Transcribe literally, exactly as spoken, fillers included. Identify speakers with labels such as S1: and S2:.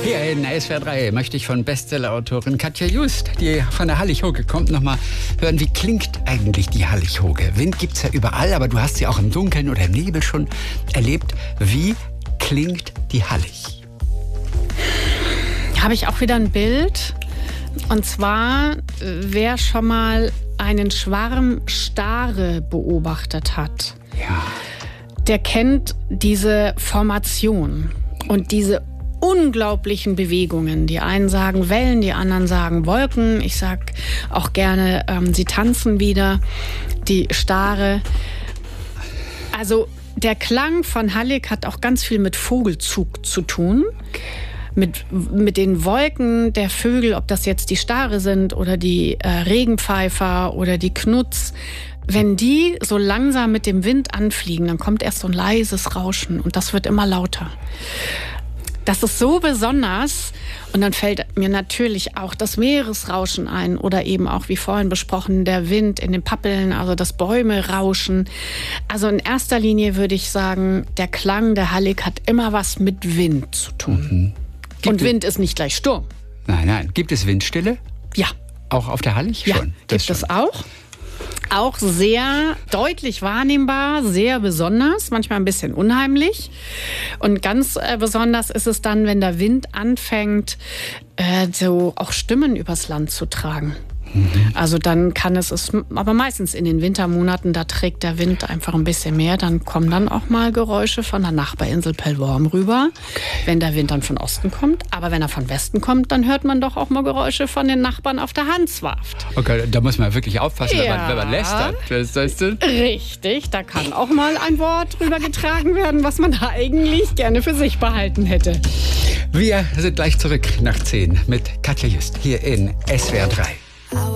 S1: Hier in S W R drei möchte ich von Bestsellerautorin Katja Just, die von der Hallig-Hoge kommt, noch mal hören, wie klingt eigentlich die Hallig-Hoge? Wind gibt es ja überall, aber du hast sie auch im Dunkeln oder im Nebel schon erlebt. Wie klingt die Hallig?
S2: Habe ich auch wieder ein Bild. Und zwar, wer schon mal einen Schwarm Stare beobachtet hat,
S1: Ja.
S2: der kennt diese Formation und diese unglaublichen Bewegungen. Die einen sagen Wellen, die anderen sagen Wolken. Ich sag auch gerne, ähm, sie tanzen wieder, die Stare. Also der Klang von Hallig hat auch ganz viel mit Vogelzug zu tun. Mit, mit den Wolken der Vögel, ob das jetzt die Stare sind oder die äh, Regenpfeifer oder die Knutz. Wenn die so langsam mit dem Wind anfliegen, dann kommt erst so ein leises Rauschen und das wird immer lauter. Das ist so besonders und dann fällt mir natürlich auch das Meeresrauschen ein oder eben auch, wie vorhin besprochen, der Wind in den Pappeln, also das Bäume rauschen. Also in erster Linie würde ich sagen, der Klang der Hallig hat immer was mit Wind zu tun.
S1: Mhm.
S2: Und Wind ist nicht gleich Sturm.
S1: Nein, nein. Gibt es Windstille?
S2: Ja.
S1: Auch auf der Hallig
S2: Ja,
S1: schon?
S2: gibt es auch. Auch sehr deutlich wahrnehmbar, sehr besonders, manchmal ein bisschen unheimlich. Und ganz äh, besonders ist es dann, wenn der Wind anfängt, äh, so auch Stimmen übers Land zu tragen. Also dann kann es, es, aber meistens in den Wintermonaten, da trägt der Wind einfach ein bisschen mehr. Dann kommen dann auch mal Geräusche von der Nachbarinsel Pellworm rüber, wenn der Wind dann von Osten kommt. Aber wenn er von Westen kommt, dann hört man doch auch mal Geräusche von den Nachbarn auf der Hanswarft.
S1: Okay, da muss man wirklich aufpassen, wenn,
S2: Ja.
S1: man, wenn man lästert. Das heißt,
S2: Richtig, da kann auch mal ein Wort drüber getragen werden, was man eigentlich gerne für sich behalten hätte.
S1: wir sind gleich zurück nach zehn mit Katja Just hier in S W R drei.